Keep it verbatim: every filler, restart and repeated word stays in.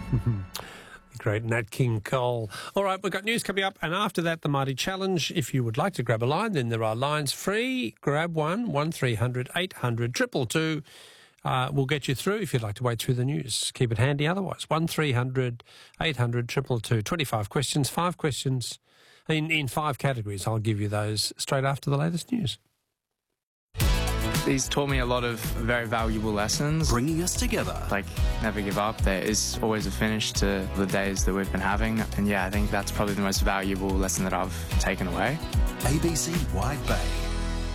Great Nat King Cole. All right, we've got news coming up, and after that, the Mighty Challenge. If you would like to grab a line, then there are lines free. Grab one, one three hundred eight hundred two two two. Uh, we'll get you through if you'd like to wait through the news. Keep it handy otherwise. one three hundred eight hundred two two two. twenty-five questions, five questions in, in five categories. I'll give you those straight after the latest news. He's taught me a lot of very valuable lessons. Bringing us together. Like, never give up. There is always a finish to the days that we've been having. And yeah, I think that's probably the most valuable lesson that I've taken away. A B C Wide Bay.